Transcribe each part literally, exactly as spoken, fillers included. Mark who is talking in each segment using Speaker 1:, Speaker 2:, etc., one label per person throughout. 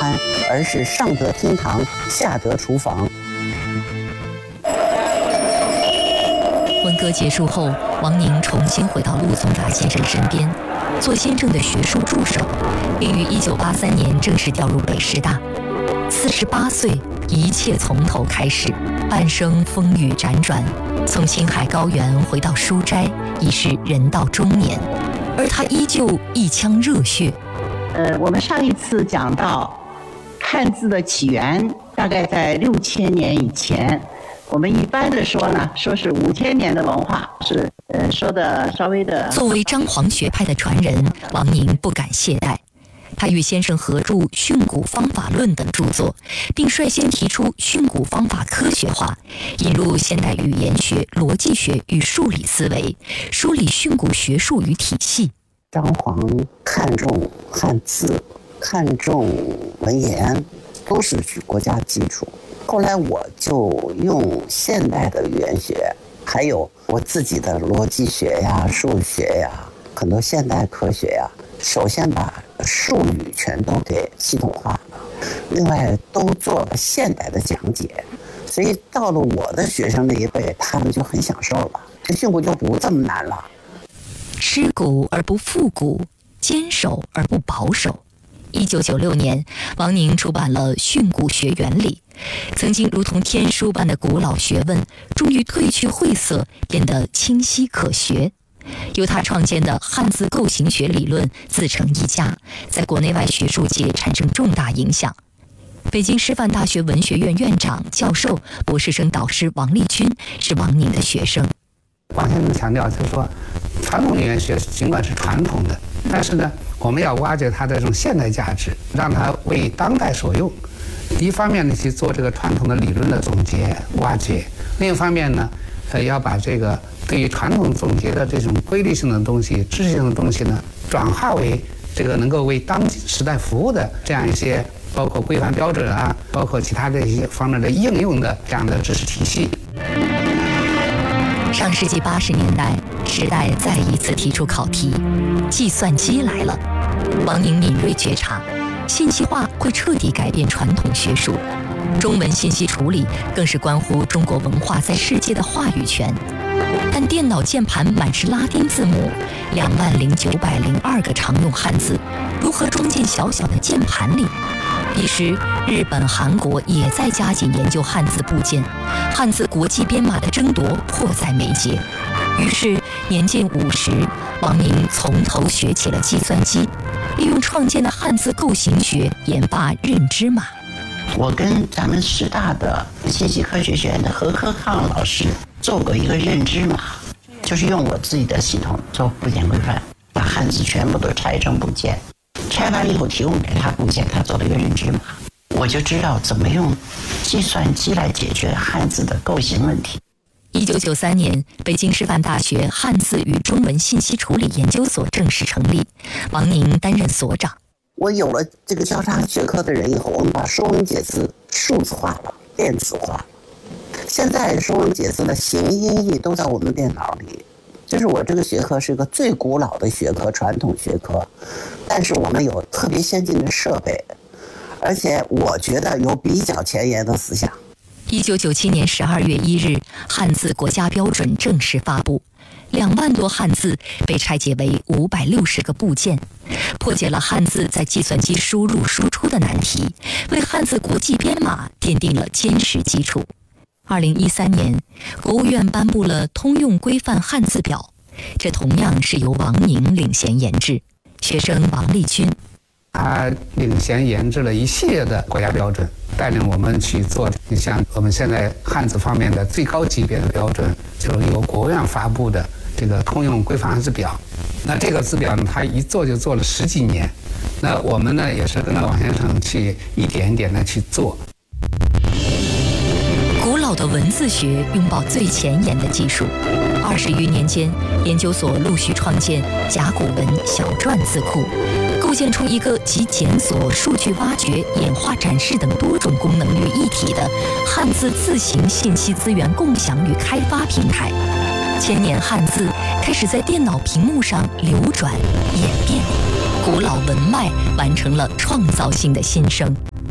Speaker 1: 官，而是上得厅堂，下得厨房。
Speaker 2: 文革结束后，王宁重新回到陆宗达先生身边，做先生的学术助手，并于一九八三年正式调入北师大。四十八岁，一切从头开始，半生风雨辗转，从青海高原回到书斋，已是人到中年，而他依旧一腔热血。
Speaker 3: 呃，我们上一次讲到汉字的起源，大概在六千年以前。我们一般的说呢，说是五千年的文化，是呃说的稍微的。
Speaker 2: 作为张黄学派的传人，王宁不敢懈怠。他与先生合著《训诂方法论》等著作，并率先提出训诂方法科学化，引入现代语言学、逻辑学与数理思维，梳理训诂学术与体系。
Speaker 1: 张黄看重汉字，看重文言，都是国家基础。后来我就用现代的语言学，还有我自己的逻辑学呀、数学呀、很多现代科学呀，首先把术语全都给系统化了，另外都做了现代的讲解，所以到了我的学生那一辈，他们就很享受了，这训诂就不这么难了。
Speaker 2: 吃古而不复古，坚守而不保守。一九九六年，王宁出版了《训诂学原理》，曾经如同天书般的古老学问，终于褪去晦涩，变得清晰可学。由他创建的汉字构形学理论自成一家，在国内外学术界产生重大影响。北京师范大学文学院院长、教授、博士生导师王立军是王宁的学生。
Speaker 4: 王先生强调，就是说，传统语言学尽管是传统的，但是呢，我们要挖掘它的这种现代价值，让它为当代所用。一方面呢，去做这个传统的理论的总结、挖掘；另一方面呢，呃，要把这个对于传统总结的这种规律性的东西、知识性的东西呢，转化为这个能够为当今时代服务的这样一些，包括规范标准啊，包括其他的一些方面的应用的这样的知识体系。
Speaker 2: 上世纪八十年代，时代再一次提出考题，计算机来了。王宁敏锐觉察，信息化会彻底改变传统学术，中文信息处理更是关乎中国文化在世界的话语权。但电脑键盘满是拉丁字母，两万零九百零二个常用汉字，如何装进小小的键盘里？彼时，日本、韩国也在加紧研究汉字部件，汉字国际编码的争夺迫在眉睫。于是，年近五十，王宁从头学起了计算机，利用创建的汉字构形学研发认知码。
Speaker 3: 我跟咱们师大的信息科学学院的何科康老师做过一个认知码，就是用我自己的系统做部件规范，把汉字全部都拆成部件，拆完以后提供给他部件，他做了一个认知码，我就知道怎么用计算机来解决汉字的构形问题。
Speaker 2: 一九九三年，北京师范大学汉字与中文信息处理研究所正式成立，王宁担任所长。
Speaker 1: 我有了这个交叉学科的人以后，我们把说文解字数字化了、电子化了。现在说文解字的形音义都在我们电脑里。就是我这个学科是一个最古老的学科，传统学科，但是我们有特别先进的设备，而且我觉得有比较前沿的思想。
Speaker 2: 一九九七年十二月一日，汉字国家标准正式发布，两万多汉字被拆解为五百六十个部件，破解了汉字在计算机输入输出的难题，为汉字国际编码奠定了坚实基础。二零一三年，国务院颁布了《通用规范汉字表》，这同样是由王宁领衔研制。学生王立军，
Speaker 4: 他领衔研制了一系列的国家标准，带领我们去做。你像我们现在汉字方面的最高级别的标准，就是由国务院发布的这个通用规范汉字表。那这个字表呢，他一做就做了十几年。那我们呢，也是跟着王先生去一点一点的去做。
Speaker 2: 古老的文字学拥抱最前沿的技术，二十余年间，研究所陆续创建甲骨文小篆字库，构建出一个集检索、数据挖掘、演化展示等多种功能于一体的汉字字形信息资源共享与开发平台。千年汉字开始在电脑屏幕上流转演变，古老文脉完成了创造性的新生。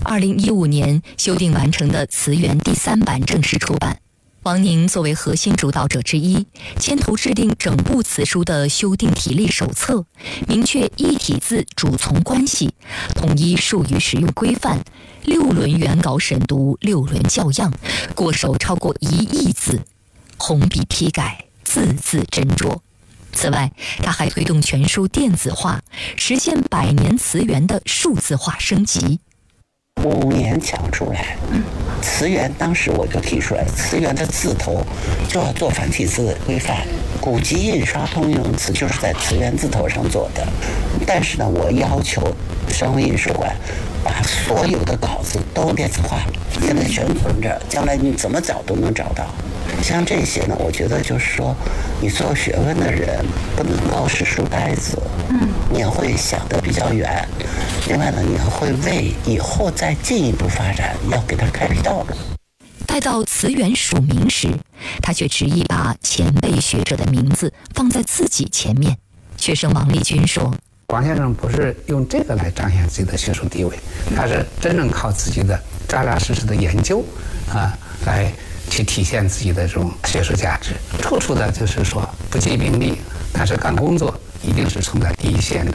Speaker 2: 二零一五年修订完成的词源第三版正式出版。王宁作为核心主导者之一，牵头制定整部词书的修订体例手册，明确异体字主从关系，统一术语使用规范，六轮原稿审读，六轮校样，过手超过一亿字，红笔批改，字字斟酌。此外，他还推动全书电子化，实现百年词源的数字化升级。
Speaker 1: 五年讲出来，词源当时我就提出来，词源的字头就要做繁体字规范，古籍印刷通用词就是在词源字头上做的。但是呢，我要求商务印书馆把所有的稿子都电子化，现在全存着，将来你怎么找都能找到。像这些呢，我觉得就是说，你做学问的人不能够是书呆子，嗯，你也会想得比较远。另外呢，你还会为以后再进一步发展要给他开辟道路。
Speaker 2: 待到词源署名时，他却执意把前辈学者的名字放在自己前面。学生王立军说：“
Speaker 4: 王先生不是用这个来彰显自己的学术地位，他是真正靠自己的扎扎实实的研究啊，来去体现自己的这种学术价值。处处的就是说不计名利，但是干工作一定是冲在第一线的。”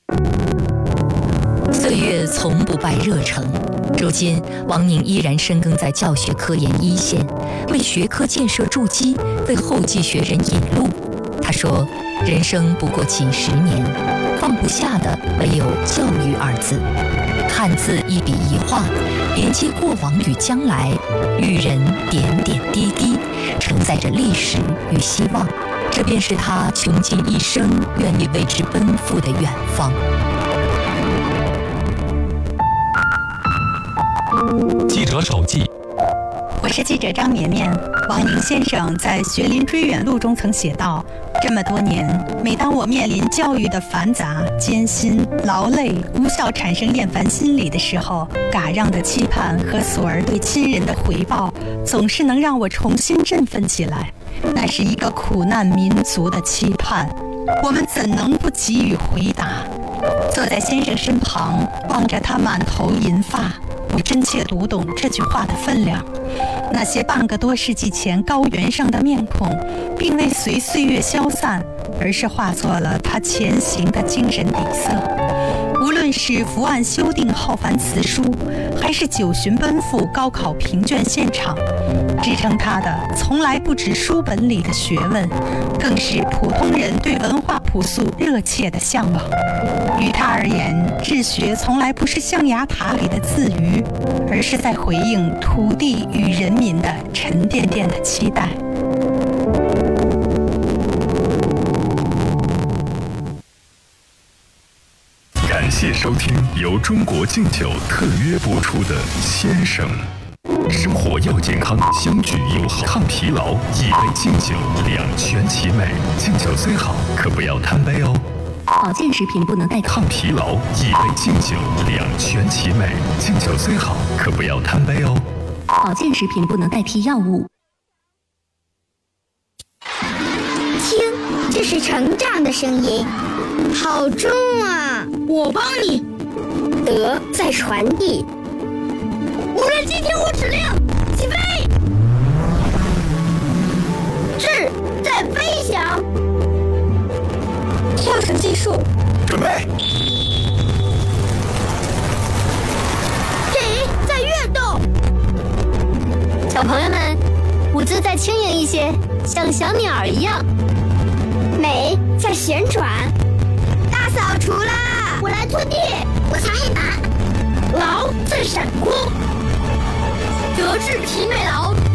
Speaker 2: 岁月从不败热诚，如今王宁依然深耕在教学科研一线，为学科建设筑基，为后继学人引路。他说：“人生不过几十年，放不下的唯有教育二字。汉字一笔一画，连接过往与将来，育人点点滴滴，承载着历史与希望。这便是他穷尽一生愿意为之奔赴的远方。”
Speaker 5: 记者手记，
Speaker 6: 我是记者张绵绵。王宁先生在《学林追远录》中曾写道：“这么多年，每当我面临教育的繁杂、艰辛、劳累、无效产生厌烦心理的时候，嘎让的期盼和索儿对亲人的回报，总是能让我重新振奋起来。那是一个苦难民族的期盼，我们怎能不给予回答？”坐在先生身旁，望着他满头银发，我真切读懂这句话的分量。那些半个多世纪前高原上的面孔，并未随岁月消散，而是化作了他前行的精神底色。无论是伏案修订浩繁词书，还是九旬奔赴高考评卷现场，支撑他的从来不止书本里的学问，更是普通人对文化朴素热切的向往。于他而言，治学从来不是象牙塔里的自娱，而是在回应土地与人民的沉甸甸的期待。
Speaker 5: 感谢收听由中国敬酒特约播出的《先生》。生活要健康，相聚友好，抗疲劳，一杯敬酒，两全其美。敬酒虽好，可不要贪杯哦。
Speaker 2: 保健食品不能代替
Speaker 5: 抗疲劳，一杯敬酒，两全其美。敬酒虽好，可不要贪杯哦。
Speaker 2: 保健食品不能代替药物。
Speaker 7: 听，这是成长的声音，好重啊！
Speaker 8: 我帮你。
Speaker 7: 德在传递。
Speaker 8: 无人机听我指令，起飞。智在飞翔。跳绳技术，
Speaker 5: 准备。
Speaker 8: 体在跃动。
Speaker 7: 小朋友们，舞姿再轻盈一些，像小鸟一样。美在旋转。大扫除啦！
Speaker 8: 我来拖地，我擦黑板。劳在闪光。德智体美劳。